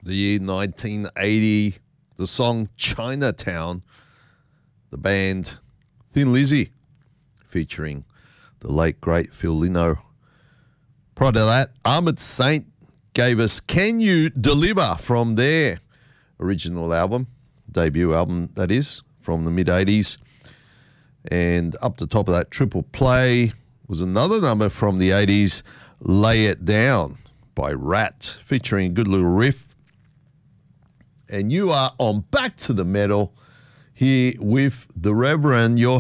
The year 1980, the song Chinatown, the band Thin Lizzy, featuring the late, great Phil Lynott. Prior to that, Armored Saint gave us Can You Deliver from their original album, debut album that is, from the mid-80s. And up the top of that, Triple Play was another number from the 80s, Lay It Down by Rat, featuring a good little riff. And you are on Back to the Metal here with the Reverend, your